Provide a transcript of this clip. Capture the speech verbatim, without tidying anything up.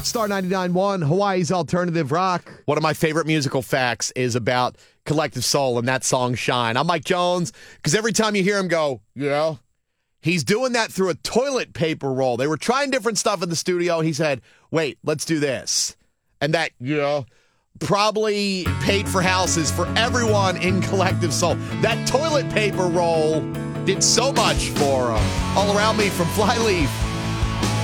Star ninety-nine point one, Hawaii's alternative rock. One of my favorite musical facts is about Collective Soul and that song Shine. I'm Mike Jones, because every time you hear him go, yeah, he's doing that through a toilet paper roll. They were trying different stuff in the studio. He said, wait, let's do this. And that, yeah, probably paid for houses for everyone in Collective Soul. That toilet paper roll did so much for them. All around me from Flyleaf.